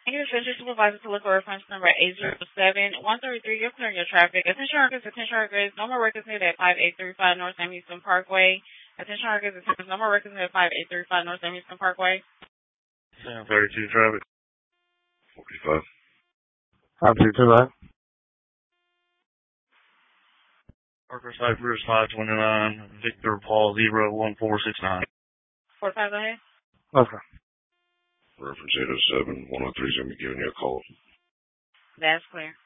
Your Treasury Supervisor to look for reference number 807-133. You're clearing your traffic. Attention workers. No more workers needed at 5835 North Sam Houston Parkway. Attention workers. No more workers needed at 5835 North Sam Houston Parkway. Sam 32 traffic. 45. 532, Parker Cypress 529. Victor Paul 01469. 45, go ahead. Okay. Reference 807-103 is going to be giving you a call. That's clear.